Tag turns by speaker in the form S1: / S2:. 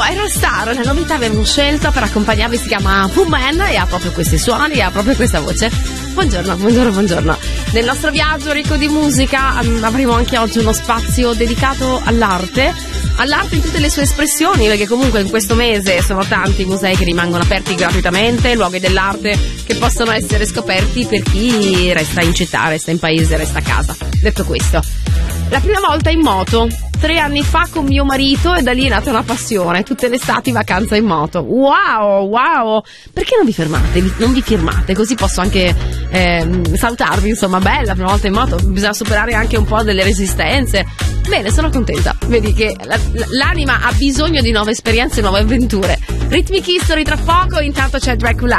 S1: Aerostar, la novità abbiamo scelto per accompagnarvi, si chiama Woman e ha proprio questi suoni e ha proprio questa voce. Buongiorno. Nel nostro viaggio ricco di musica avremo anche oggi uno spazio dedicato all'arte in tutte le sue espressioni, perché comunque in questo mese sono tanti i musei che rimangono aperti gratuitamente, luoghi dell'arte che possono essere scoperti per chi resta in città, resta in paese, resta a casa. Detto questo, la prima volta in moto 3 anni fa con mio marito e da lì è nata una passione, tutte le estati vacanza in moto. Wow, perché non vi firmate, così posso anche salutarvi, insomma. Bella, prima volta in moto, bisogna superare anche un po' delle resistenze. Bene, sono contenta, vedi che l'anima ha bisogno di nuove esperienze, nuove avventure. Rhythmic History tra poco, intanto c'è Dracula.